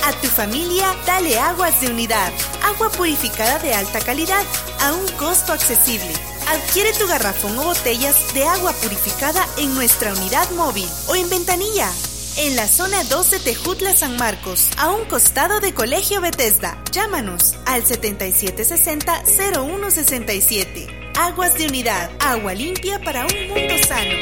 A tu familia, dale Aguas de Unidad. Agua purificada de alta calidad a un costo accesible. Adquiere tu garrafón o botellas de agua purificada en nuestra unidad móvil o en ventanilla. En la zona 2 de Tejutla, San Marcos, a un costado de Colegio Bethesda. Llámanos al 7760-0167. Aguas de Unidad. Agua limpia para un mundo sano.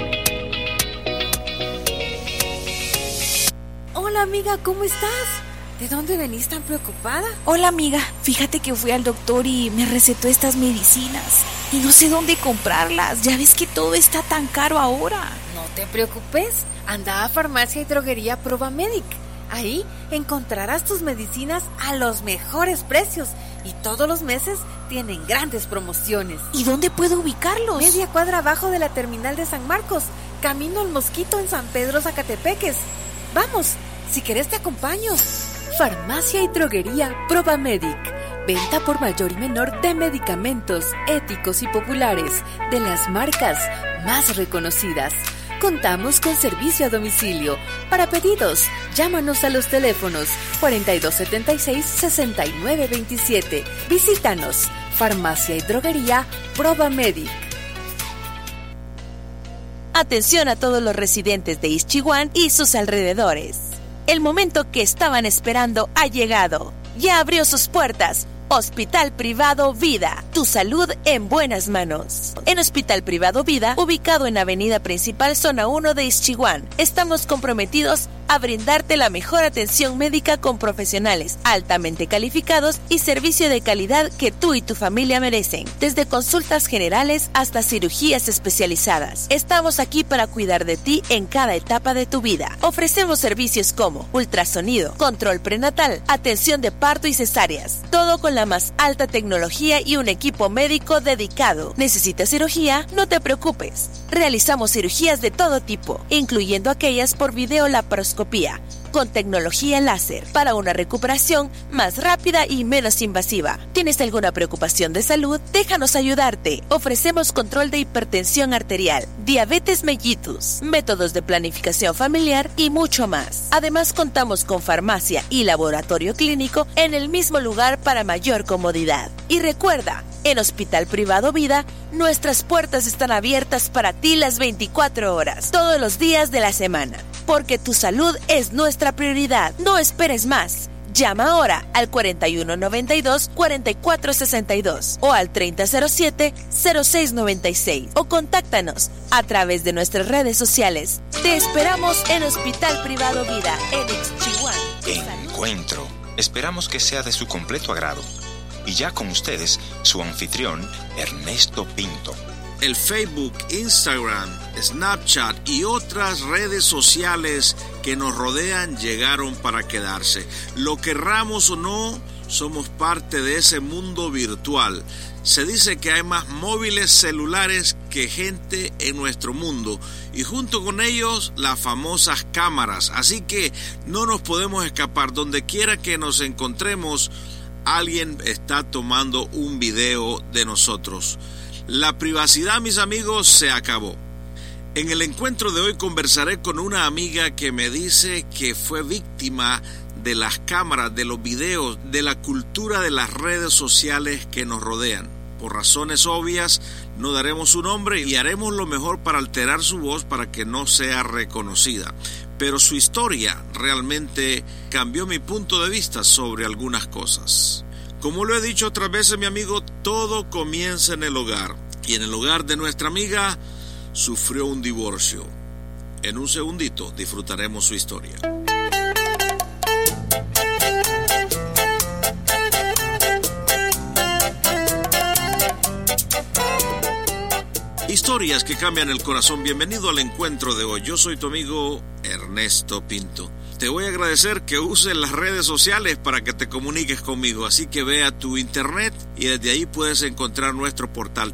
Hola amiga, ¿cómo estás? ¿De dónde venís tan preocupada? Hola amiga, fíjate que fui al doctor y me recetó estas medicinas y no sé dónde comprarlas. Ya ves que todo está tan caro ahora. No te preocupes, anda a Farmacia y Droguería Provamedic. Ahí encontrarás tus medicinas a los mejores precios y todos los meses tienen grandes promociones. ¿Y dónde puedo ubicarlos? Media cuadra abajo de la terminal de San Marcos, camino al Mosquito en San Pedro, Zacatepeques. Vamos, si querés te acompaño. Farmacia y Droguería Provamedic. Venta por mayor y menor de medicamentos éticos y populares de las marcas más reconocidas. Contamos con servicio a domicilio. Para pedidos, llámanos a los teléfonos 4276-6927. Visítanos. Farmacia y Droguería Provamedic. Atención a todos los residentes de Ixchihuán y sus alrededores. El momento que estaban esperando ha llegado. Ya abrió sus puertas. Hospital Privado Vida, tu salud en buenas manos. En Hospital Privado Vida, ubicado en Avenida Principal, Zona 1 de Ixchihuán, estamos comprometidos a brindarte la mejor atención médica con profesionales altamente calificados y servicio de calidad que tú y tu familia merecen. Desde consultas generales hasta cirugías especializadas. Estamos aquí para cuidar de ti en cada etapa de tu vida. Ofrecemos servicios como ultrasonido, control prenatal, atención de parto y cesáreas. Todo con la más alta tecnología y un equipo médico dedicado. ¿Necesitas cirugía? No te preocupes. Realizamos cirugías de todo tipo, incluyendo aquellas por videolaparoscopía, con tecnología láser, para una recuperación más rápida y menos invasiva. ¿Tienes alguna preocupación de salud? Déjanos ayudarte. Ofrecemos control de hipertensión arterial, diabetes mellitus, métodos de planificación familiar y mucho más. Además, contamos con farmacia y laboratorio clínico en el mismo lugar para mayor comodidad. Y recuerda, en Hospital Privado Vida, nuestras puertas están abiertas para ti las 24 horas, todos los días de la semana. Porque tu salud es nuestra prioridad. No esperes más. Llama ahora al 4192-4462 o al 3007-0696 o contáctanos a través de nuestras redes sociales. Te esperamos en Hospital Privado Vida en Ixchihuán. Encuentro. Esperamos que sea de su completo agrado. Y ya con ustedes, su anfitrión, Ernesto Pinto. El Facebook, Instagram, Snapchat y otras redes sociales que nos rodean llegaron para quedarse. Lo querramos o no, somos parte de ese mundo virtual. Se dice que hay más móviles celulares que gente en nuestro mundo y junto con ellos las famosas cámaras. Así que no nos podemos escapar. Donde quiera que nos encontremos, alguien está tomando un video de nosotros. La privacidad, mis amigos, se acabó. En el encuentro de hoy conversaré con una amiga que me dice que fue víctima de las cámaras, de los videos, de la cultura de las redes sociales que nos rodean. Por razones obvias, no daremos su nombre y haremos lo mejor para alterar su voz para que no sea reconocida. Pero su historia realmente cambió mi punto de vista sobre algunas cosas. Como lo he dicho otras veces, mi amigo, todo comienza en el hogar. Y en el hogar de nuestra amiga sufrió un divorcio. En un segundito disfrutaremos su historia. Historias que cambian el corazón. Bienvenido al encuentro de hoy. Yo soy tu amigo Ernesto Pinto. Te voy a agradecer que uses las redes sociales para que te comuniques conmigo, así que ve a tu internet y desde ahí puedes encontrar nuestro portal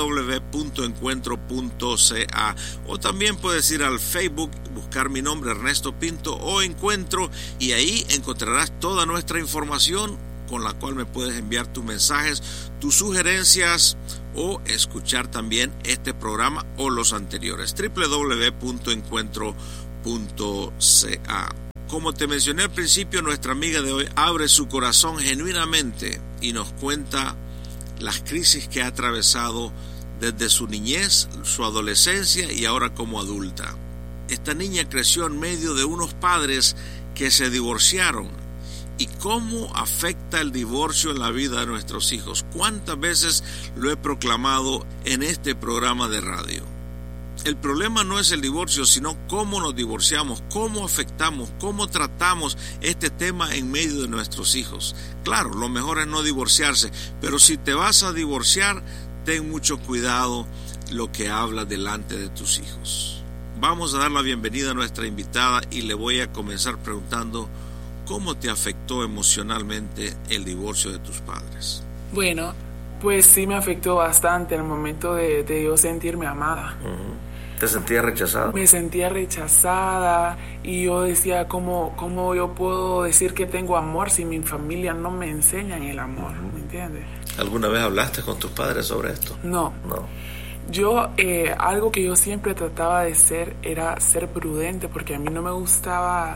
www.encuentro.ca o también puedes ir al Facebook, buscar mi nombre Ernesto Pinto o Encuentro y ahí encontrarás toda nuestra información con la cual me puedes enviar tus mensajes, tus sugerencias o escuchar también este programa o los anteriores. www.encuentro.ca. Como te mencioné al principio, nuestra amiga de hoy abre su corazón genuinamente y nos cuenta las crisis que ha atravesado desde su niñez, su adolescencia y ahora como adulta. Esta niña creció en medio de unos padres que se divorciaron. ¿Y cómo afecta el divorcio en la vida de nuestros hijos? ¿Cuántas veces lo he proclamado en este programa de radio? El problema no es el divorcio, sino cómo nos divorciamos, cómo afectamos, cómo tratamos este tema en medio de nuestros hijos. Claro, lo mejor es no divorciarse, pero si te vas a divorciar, ten mucho cuidado lo que hablas delante de tus hijos. Vamos a dar la bienvenida a nuestra invitada y le voy a comenzar preguntando ¿cómo te afectó emocionalmente el divorcio de tus padres? Bueno, pues sí me afectó bastante en el momento de yo sentirme amada. ¿Te sentías rechazada? Me sentía rechazada y yo decía, ¿cómo yo puedo decir que tengo amor si mi familia no me enseña el amor? ¿Me entiendes? ¿Alguna vez hablaste con tus padres sobre esto? No. Yo, algo que yo siempre trataba de ser era ser prudente, porque a mí no me gusta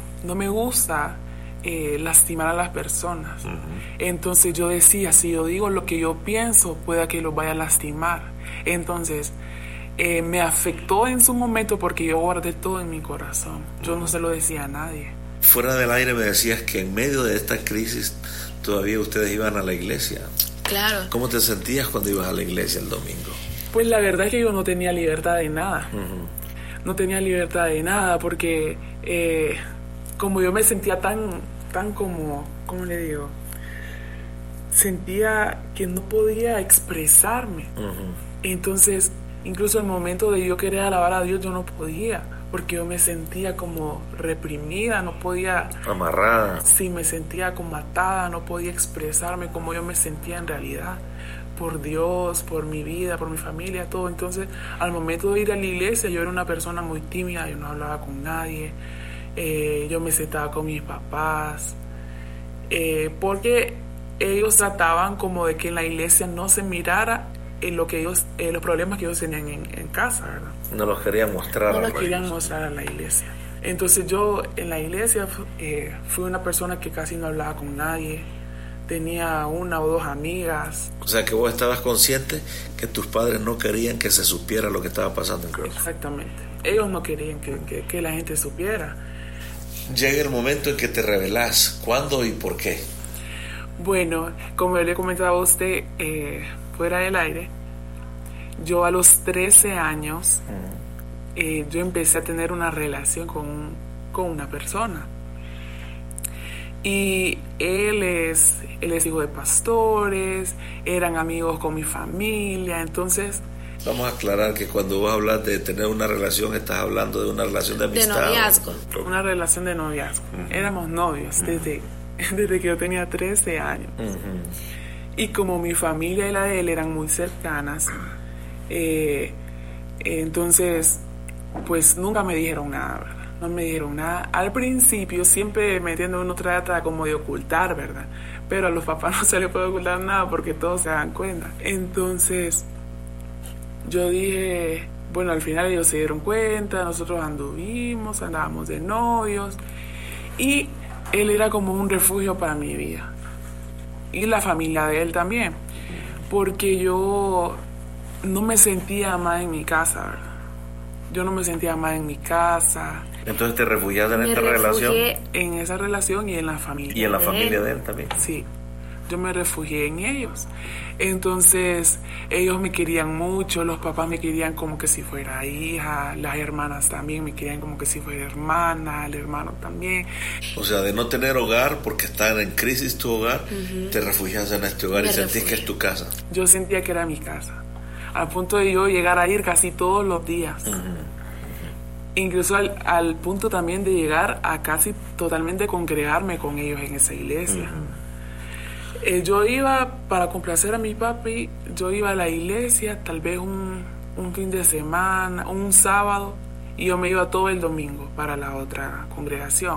lastimar a las personas. Entonces yo decía, si yo digo lo que yo pienso, pueda que lo vaya a lastimar. Entonces me afectó en su momento porque yo guardé todo en mi corazón. Yo no se lo decía a nadie. Fuera del aire me decías que en medio de esta crisis todavía ustedes iban a la iglesia. Claro. ¿Cómo te sentías cuando ibas a la iglesia el domingo? Pues la verdad es que yo no tenía libertad de nada. No tenía libertad de nada porque como yo me sentía tan como, ¿cómo le digo? Sentía que no podía expresarme. Entonces, incluso el momento de yo querer alabar a Dios, yo no podía, porque yo me sentía como reprimida, no podía... Amarrada. Sí, me sentía como atada, no podía expresarme como yo me sentía en realidad. Por Dios, por mi vida, por mi familia, todo. Entonces, al momento de ir a la iglesia, yo era una persona muy tímida, yo no hablaba con nadie. Yo me sentaba con mis papás, porque ellos trataban como de que en la iglesia no se mirara lo que ellos, los problemas que ellos tenían en casa, ¿verdad? No los querían mostrar. No los querían mostrar a la iglesia. Entonces yo en la iglesia fui una persona que casi no hablaba con nadie. Tenía una o dos amigas. O sea que vos estabas consciente que tus padres no querían que se supiera lo que estaba pasando en casa. Exactamente. Ellos no querían que la gente supiera. Llega el momento en que te revelás. ¿Cuándo y por qué? Bueno, como le comentaba a usted fuera del aire, yo a los 13 años yo empecé a tener una relación con una persona. Y él es hijo de pastores, eran amigos con mi familia, entonces... Vamos a aclarar que cuando vos hablas de tener una relación, estás hablando de una relación de amistad. De noviazgo. Una relación de noviazgo. Éramos novios desde que yo tenía 13 años. Y como mi familia y la de él eran muy cercanas, entonces, pues nunca me dijeron nada, ¿verdad? No me dijeron nada. Al principio, siempre uno trata como de ocultar, ¿verdad? Pero a los papás no se les puede ocultar nada porque todos se dan cuenta. Entonces, yo dije, bueno, al final ellos se dieron cuenta, nosotros andábamos de novios. Y él era como un refugio para mi vida. Y la familia de él también. Porque yo no me sentía amada en mi casa, ¿verdad? Yo no me sentía amada en mi casa. Entonces te refugiaste en esta relación. En esa relación y en la familia. Y en la familia de él también. Sí, yo me refugié en ellos. Entonces ellos me querían mucho, los papás me querían como que si fuera hija, las hermanas también me querían como que si fuera hermana, el hermano también. O sea, de no tener hogar porque está en crisis tu hogar, te refugiaste en este hogar y sentís que es tu casa. Yo sentía que era mi casa, al punto de yo llegar a ir casi todos los días. Incluso al punto también de llegar a casi totalmente congregarme con ellos en esa iglesia. Yo iba para complacer a mi papi, yo iba a la iglesia tal vez un fin de semana, un sábado, y yo me iba todo el domingo para la otra congregación.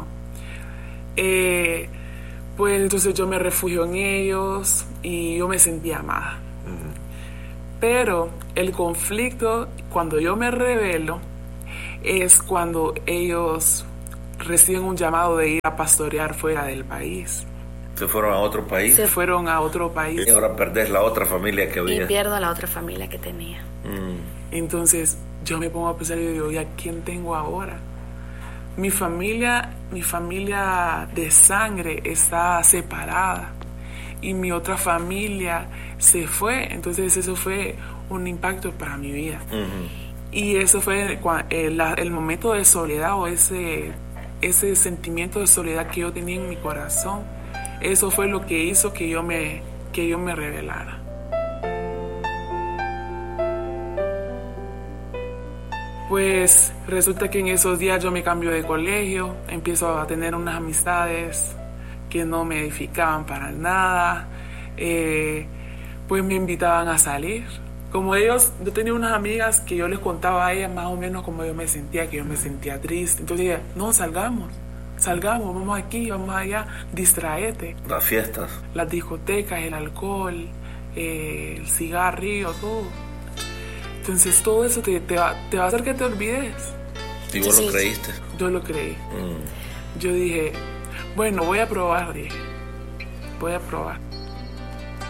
Pues entonces yo me refugio en ellos y yo me sentía amada. Pero el conflicto, cuando yo me rebelo, es cuando ellos reciben un llamado de ir a pastorear fuera del país. ¿Se fueron a otro país? Se fueron a otro país. Y ahora perdés la otra familia que había. Y pierdo la otra familia que tenía. Entonces yo me pongo a pensar y digo, ¿y a quién tengo ahora? Mi familia de sangre está separada y mi otra familia se fue. Entonces eso fue un impacto para mi vida. Y eso fue el momento de soledad, o ese sentimiento de soledad que yo tenía en mi corazón. Eso fue lo que hizo que yo me rebelara. Pues resulta que en esos días yo me cambio de colegio, empiezo a tener unas amistades que no me edificaban para nada, pues me invitaban a salir. Como yo tenía unas amigas que yo les contaba a ellas más o menos cómo yo me sentía, que yo me sentía triste. Entonces dije, no, salgamos, vamos aquí, vamos allá, distraete. Las fiestas. Las discotecas, el alcohol, el cigarrillo, todo. Entonces todo eso te va a hacer que te olvides. ¿Y vos lo creíste? Yo lo creí. Yo dije, bueno, voy a probar, voy a probar.